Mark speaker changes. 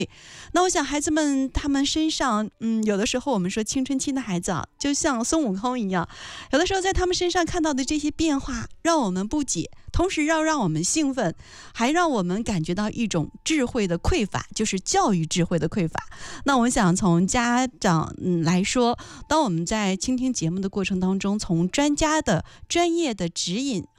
Speaker 1: 那我想孩子们他们身上，有的时候我们说青春期的孩子啊，就像孙悟空一样，有的时候在他们身上看到的这些变化，让我们不解，同时让我们兴奋，还让我们感觉到一种智慧的匮乏，就是教育智慧的匮乏。那我想从家长来说，当我们在倾听节目的过程当中，从专家的专业的指引